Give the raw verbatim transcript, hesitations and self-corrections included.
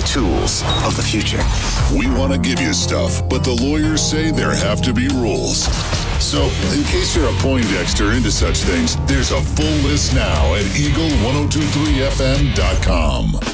tools of the future. We want to give you stuff, but the lawyers say there have to be rules. So, in case you're a Poindexter into such things, there's a full list now at eagle ten twenty-three f m dot com.